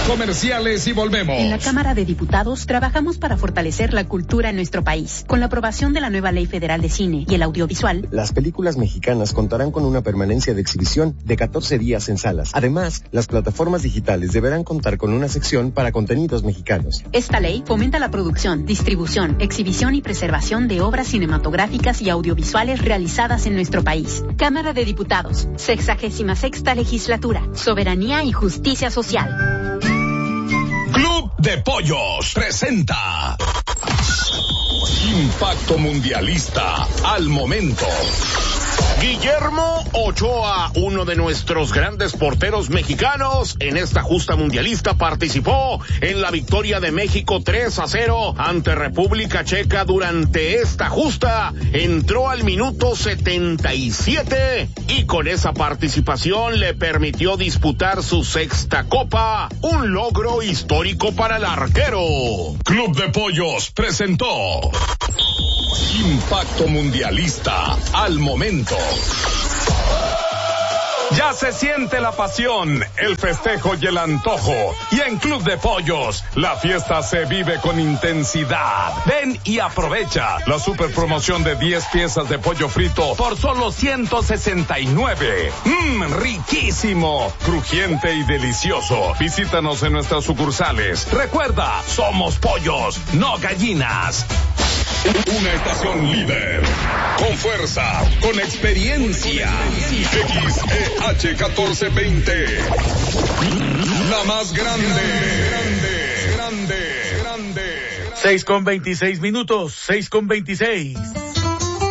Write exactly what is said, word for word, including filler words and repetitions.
Comerciales y volvemos. En la Cámara de Diputados trabajamos para fortalecer la cultura en nuestro país. Con la aprobación de la nueva Ley Federal de Cine y el Audiovisual, las películas mexicanas contarán con una permanencia de exhibición de catorce días en salas. Además, las plataformas digitales deberán contar con una sección para contenidos mexicanos. Esta ley fomenta la producción, distribución, exhibición y preservación de obras cinematográficas y audiovisuales realizadas en nuestro país. Cámara de Diputados, sexagésima sexta legislatura, soberanía y justicia social. Club de Pollos presenta Impacto Mundialista al momento. Guillermo Ochoa, uno de nuestros grandes porteros mexicanos, en esta justa mundialista participó en la victoria de México tres a cero ante República Checa. Durante esta justa entró al minuto setenta y siete y con esa participación le permitió disputar su sexta copa, un logro histórico para el arquero. Club de Pollos presentó Impacto Mundialista al momento. Ya se siente la pasión, el festejo y el antojo. Y en Club de Pollos, la fiesta se vive con intensidad. Ven y aprovecha la super promoción de diez piezas de pollo frito por solo ciento sesenta y nueve. Mmm, riquísimo, crujiente y delicioso. Visítanos en nuestras sucursales. Recuerda, somos pollos, no gallinas. Una estación líder, con fuerza, con experiencia. X E H catorce veinte, la más grande, grande, grande, grande. seis con veintiséis minutos, seis con veintiséis.